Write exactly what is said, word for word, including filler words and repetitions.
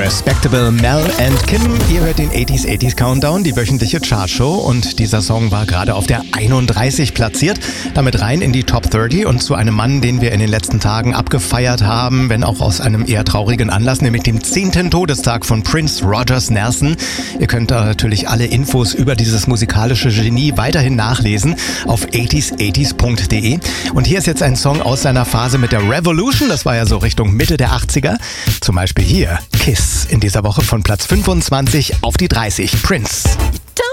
Respectable Mel and Kim. Ihr hört den achtziger achtziger Countdown, die wöchentliche Chartshow, und dieser Song war gerade auf der einunddreißig platziert, damit rein in die Top dreißig und zu einem Mann, den wir in den letzten Tagen abgefeiert haben, wenn auch aus einem eher traurigen Anlass, nämlich dem zehnten Todestag von Prince Rogers Nelson. Ihr könnt da natürlich alle Infos über dieses musikalische Genie weiterhin nachlesen auf achtzig achtzig punkt de. Und hier ist jetzt ein Song aus seiner Phase mit der Revolution, das war ja so Richtung Mitte der achtziger. Zum Beispiel hier Kiss in dieser Woche von Platz fünfundzwanzig auf die dreißig. Prince.